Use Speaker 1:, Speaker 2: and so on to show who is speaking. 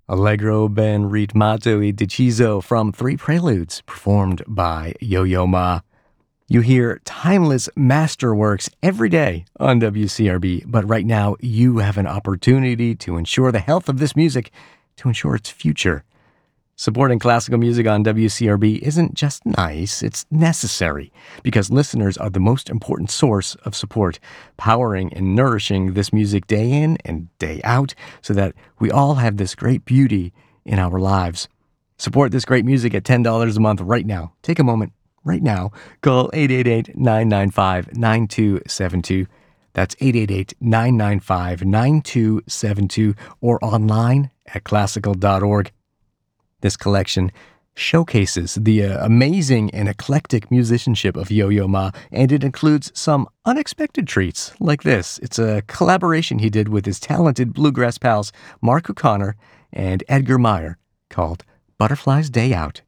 Speaker 1: Allegro ben ritmato e deciso from Three Preludes, performed by Yo-Yo Ma. You hear timeless masterworks every day on WCRB, but right now you have an opportunity to ensure the health of this music, to ensure its future. Supporting classical music on WCRB isn't just nice, it's necessary, because listeners are the most important source of support, powering and nourishing this music day in and day out so that we all have this great beauty in our lives. Support this great music at $10 a month right now. Take a moment right now. Call 888-995-9272. That's 888-995-9272 or online at classical.org. This collection showcases the amazing and eclectic musicianship of Yo-Yo Ma, and it includes some unexpected treats like this. It's a collaboration he did with his talented bluegrass pals Mark O'Connor and Edgar Meyer called Butterfly's Day Out.